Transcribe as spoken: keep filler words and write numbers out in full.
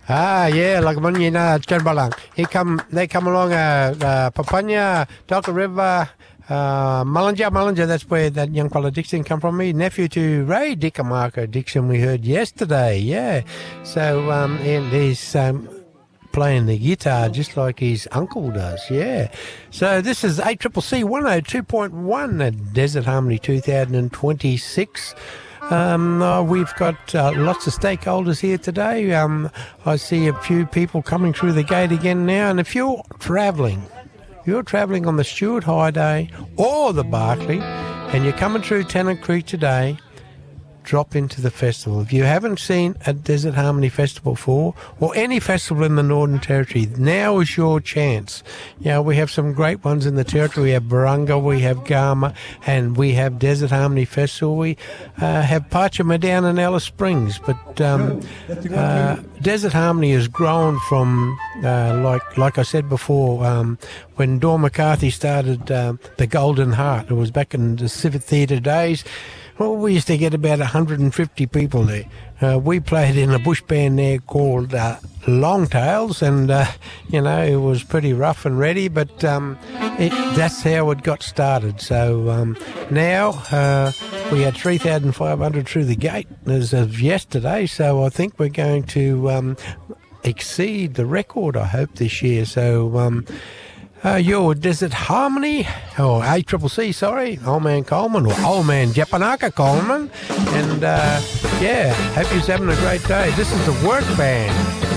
Ah, yeah, like when you know, Cherbalang. He come, they come along, uh, uh, Papanya, Doctor River, uh, Mullinger, Mullinger, that's where that young fella Dixon come from. Me nephew to Ray Dickamarco Dixon, we heard yesterday, yeah. So, um, and he's, um, playing the guitar just like his uncle does, yeah. So this is A C C C one oh two point one at Desert Harmony two thousand twenty-six. Um, uh, we've got uh, lots of stakeholders here today. Um, I see a few people coming through the gate again now. And if you're travelling, you're travelling on the Stuart Highway or the Barclay, and you're coming through Tennant Creek today, drop into the festival. If you haven't seen a Desert Harmony Festival before, or any festival in the Northern Territory, now is your chance. You know, we have some great ones in the Territory. We have Barunga, we have Garma, and we have Desert Harmony Festival. We uh, have Pachama down in Alice Springs, but um, uh, Desert Harmony has grown from, uh, like like I said before, um, when Dawn McCarthy started uh, the Golden Heart. It was back in the Civic Theatre days. Well, we used to get about one hundred fifty people there. Uh, we played in a bush band there called uh, Longtails, and, uh, you know, it was pretty rough and ready, but um, it, that's how it got started. So um, now uh, we had three thousand five hundred through the gate as of yesterday, so I think we're going to um, exceed the record, I hope, this year. So... Um, Uh, your Desert Harmony, or A C C C, sorry, Old Man Coleman, or Old Man Japanaka Coleman. And, uh, yeah, hope you're having a great day. This is the Work Band.